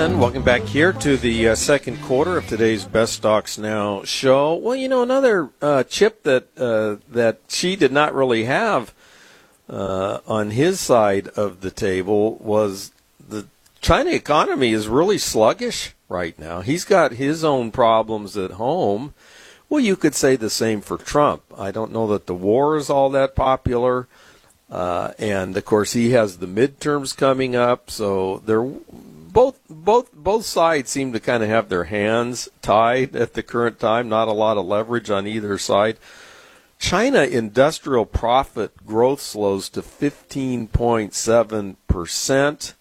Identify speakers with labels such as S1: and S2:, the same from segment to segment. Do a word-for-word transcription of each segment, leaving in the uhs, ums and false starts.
S1: And welcome back here to the uh, second quarter of today's Best Stocks Now show. Well, you know, another uh, chip that uh, that Xi did not really have uh, on his side of the table was the China economy is really sluggish right now. He's got his own problems at home. Well, you could say the same for Trump. I don't know that the war is all that popular. Uh, and, of course, he has the midterms coming up, so they're both both both sides seem to kind of have their hands tied at the current time, not a lot of leverage on either side. China industrial profit growth slows to fifteen point seven percent,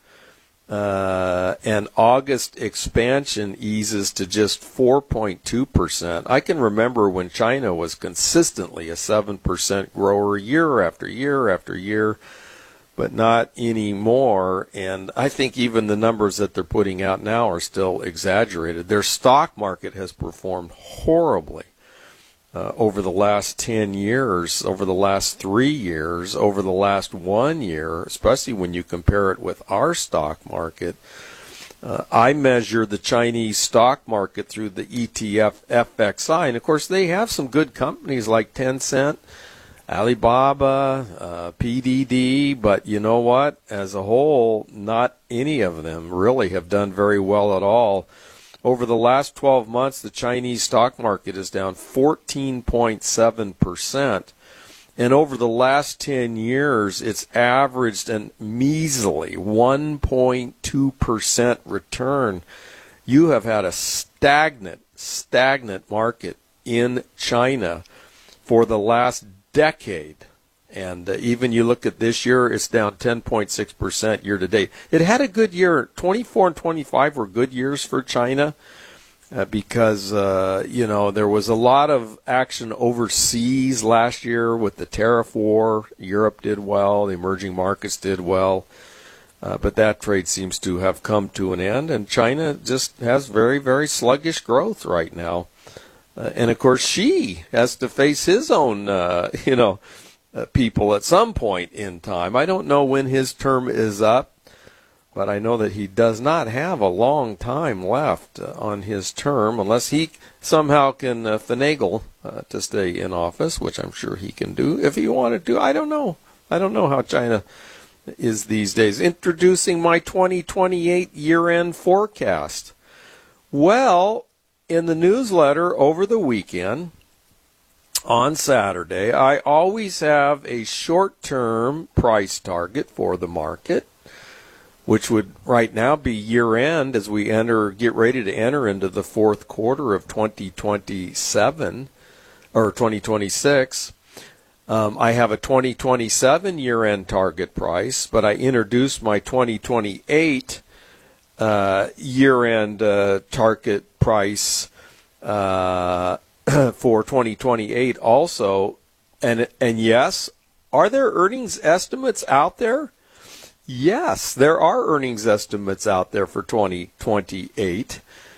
S1: uh, and August expansion eases to just four point two percent. I can remember when China was consistently a seven percent grower year after year after year, but not anymore. And I think even the numbers that they're putting out now are still exaggerated. Their stock market has performed horribly uh, over the last ten years, over the last three years, over the last one year, especially when you compare it with our stock market. Uh, I measure the Chinese stock market through the E T F F X I, and of course they have some good companies like Tencent, Alibaba, uh, P D D, but you know what? As a whole, not any of them really have done very well at all. Over the last twelve months, the Chinese stock market is down fourteen point seven percent. And over the last ten years, it's averaged a measly one point two percent return. You have had a stagnant, stagnant market in China for the last decade, and uh, even you look at this year, it's down ten point six percent year to date. It had a good year. twenty-four and twenty-five were good years for China uh, because uh, you know there was a lot of action overseas last year with the tariff war. Europe did well, the emerging markets did well, uh, but that trade seems to have come to an end, and China just has very, very sluggish growth right now. Uh, and, of course, Xi has to face his own, uh, you know, uh, people at some point in time. I don't know when his term is up, but I know that he does not have a long time left uh, on his term unless he somehow can uh, finagle uh, to stay in office, which I'm sure he can do if he wanted to. I don't know. I don't know how China is these days. Introducing my twenty twenty-eight year-end forecast. Well, in the newsletter over the weekend, on Saturday, I always have a short-term price target for the market, which would right now be year-end as we enter, get ready to enter into the fourth quarter of twenty twenty-seven or twenty twenty-six. Um, I have a twenty twenty-seven year-end target price, but I introduced my twenty twenty-eight uh, year-end uh, target price uh, for twenty twenty-eight also. And and yes, are there earnings estimates out there? Yes, there are earnings estimates out there for twenty twenty-eight.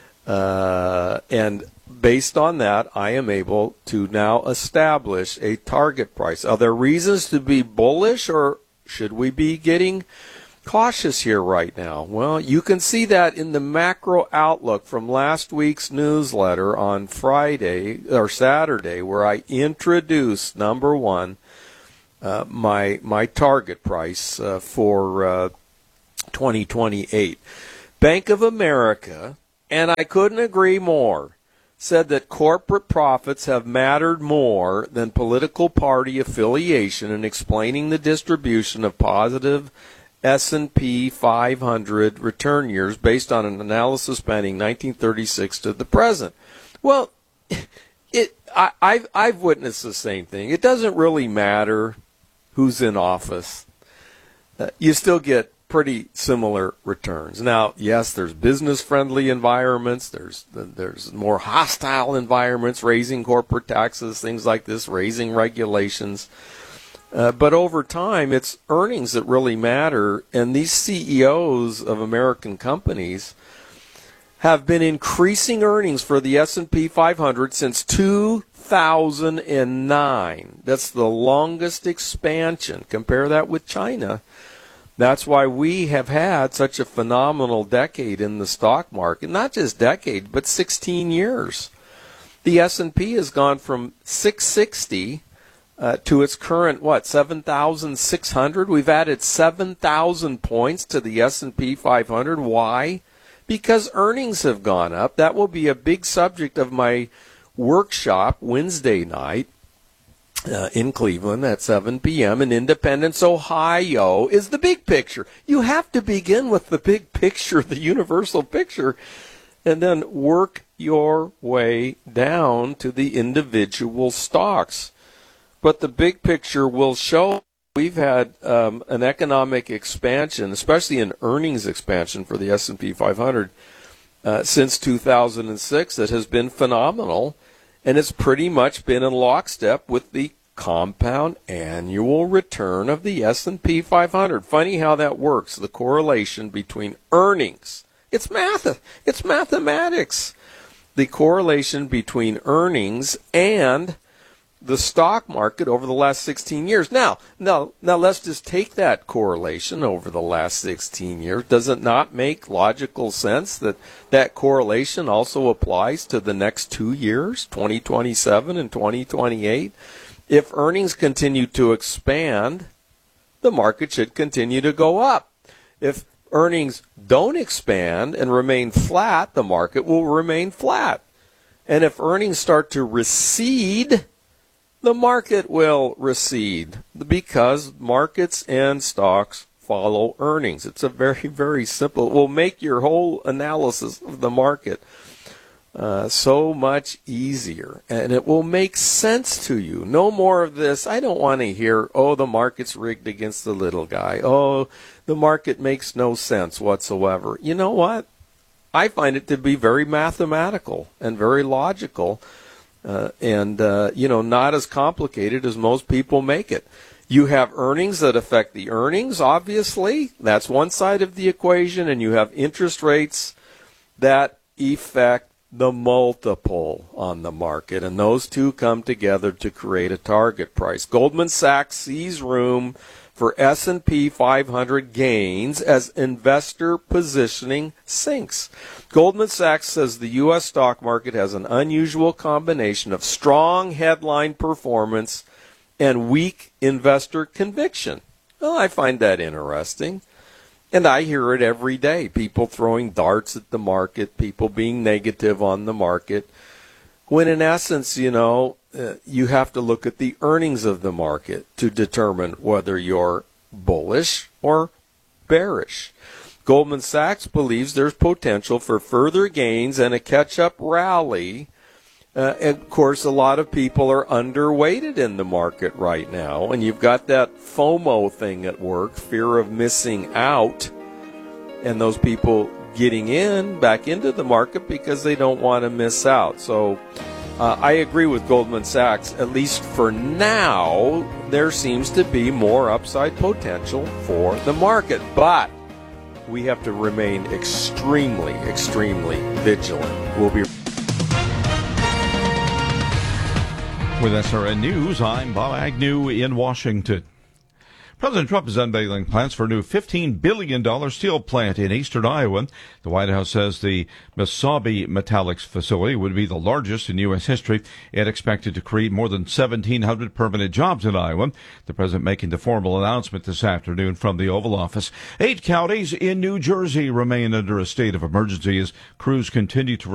S1: Uh, and based on that, I am able to now establish a target price. Are there reasons to be bullish, or should we be getting cautious here right now? Well, you can see that in the macro outlook from last week's newsletter on Friday or Saturday, where I introduced, number one, uh, my my target price uh, for uh, twenty twenty-eight. Bank of America, and I couldn't agree more, said that corporate profits have mattered more than political party affiliation in explaining the distribution of positive S and P five hundred return years based on an analysis spanning nineteen thirty-six to the present. Well, it I, I've, I've witnessed the same thing. It doesn't really matter who's in office. Uh, you still get pretty similar returns. Now, yes, there's business-friendly environments. There's there's more hostile environments, raising corporate taxes, things like this, raising regulations. Uh, but over time, it's earnings that really matter, and these C E Os of American companies have been increasing earnings for the S and P five hundred since two thousand nine. That's the longest expansion. Compare that with China. That's why we have had such a phenomenal decade in the stock market. Not just decade, but sixteen years. The S and P has gone from six sixty uh, to its current, what, seven thousand six hundred? We've added seven thousand points to the S and P five hundred. Why? Because earnings have gone up. That will be a big subject of my workshop Wednesday night uh, in Cleveland at seven p.m. in Independence, Ohio, is the big picture. You have to begin with the big picture, the universal picture, and then work your way down to the individual stocks. But the big picture will show we've had um, an economic expansion, especially an earnings expansion for the S and P five hundred uh, since two thousand six that has been phenomenal, and it's pretty much been in lockstep with the compound annual return of the S and P five hundred. Funny how that works, the correlation between earnings. It's math. It's mathematics. The correlation between earnings and the stock market over the last sixteen years. Now, now, now let's just take that correlation over the last sixteen years. Does it not make logical sense that that correlation also applies to the next two years, twenty twenty-seven and twenty twenty-eight? If earnings continue to expand, the market should continue to go up. If earnings don't expand and remain flat, the market will remain flat. And if earnings start to recede, the market will recede, because markets and stocks follow earnings. It's a very, very simple. It will make your whole analysis of the market uh, so much easier, and it will make sense to you. No more of this, I don't want to hear, oh, the market's rigged against the little guy. Oh, the market makes no sense whatsoever. You know what? I find it to be very mathematical and very logical. Uh, and, uh, you know, not as complicated as most people make it. You have earnings that affect the earnings, obviously. That's one side of the equation. And you have interest rates that affect the multiple on the market. And those two come together to create a target price. Goldman Sachs sees room for S and P five hundred gains as investor positioning sinks. Goldman Sachs says the U S stock market has an unusual combination of strong headline performance and weak investor conviction. Well, I find that interesting. And I hear it every day. People throwing darts at the market, people being negative on the market. When in essence, you know, uh, you have to look at the earnings of the market to determine whether you're bullish or bearish. Goldman Sachs believes there's potential for further gains and a catch-up rally. Uh, and, of course, a lot of people are underweighted in the market right now. And you've got that FOMO thing at work, fear of missing out, and those people getting in, back into the market because they don't want to miss out. So uh, I agree with Goldman Sachs. At least for now, there seems to be more upside potential for the market. But we have to remain extremely, extremely vigilant. We'll be
S2: with S R N News, I'm Bob Agnew in Washington. President Trump is unveiling plans for a new fifteen billion dollars steel plant in eastern Iowa. The White House says the Mesabi Metallics facility would be the largest in U S history and expected to create more than seventeen hundred permanent jobs in Iowa. The president making the formal announcement this afternoon from the Oval Office. Eight counties in New Jersey remain under a state of emergency as crews continue to